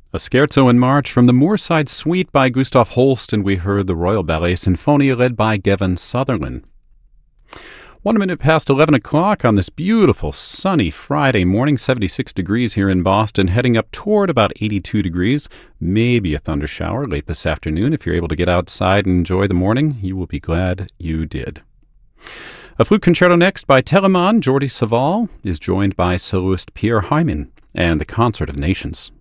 A scherzo in March from the Moorside Suite by Gustav Holst, and we heard the Royal Ballet Sinfonia led by Gavin Sutherland. 1 minute past 11 o'clock on this beautiful sunny Friday morning, 76 degrees here in Boston, heading up toward about 82 degrees. Maybe a thunder shower late this afternoon. If you're able to get outside and enjoy the morning, you will be glad you did. A flute concerto next by Telemann. Jordi Savall is joined by soloist Pierre Hyman and the Concert of Nations.